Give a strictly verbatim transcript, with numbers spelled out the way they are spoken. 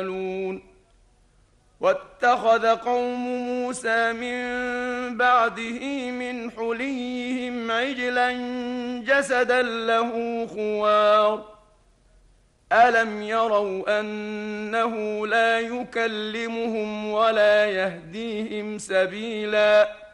واتخذ قوم موسى من بعده من حليهم عجلا جسدا له خوار ألم يروا أنه لا يكلمهم ولا يهديهم سبيلا